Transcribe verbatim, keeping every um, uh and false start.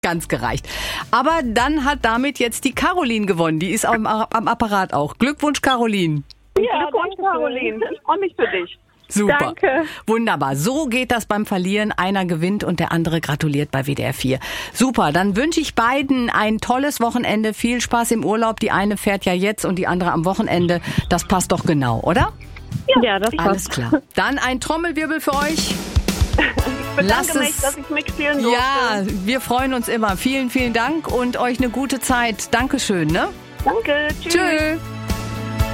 ganz gereicht. Aber dann hat damit jetzt die Caroline gewonnen. Die ist am, am Apparat auch. Glückwunsch, Caroline. Ja, Glückwunsch, Caroline. Ich freue mich für dich. Super. Danke. Wunderbar. So geht das beim Verlieren. Einer gewinnt und der andere gratuliert bei W D R vier. Super. Dann wünsche ich beiden ein tolles Wochenende. Viel Spaß im Urlaub. Die eine fährt ja jetzt und die andere am Wochenende. Das passt doch genau, oder? Ja, ja, das passt. Alles klar. Dann ein Trommelwirbel für euch. Ich bedanke Lass mich, es- dass ich mitspielen durfte. Ja, wir freuen uns immer. Vielen, vielen Dank und euch eine gute Zeit. Dankeschön, ne? Danke. Tschüss. Tschüss.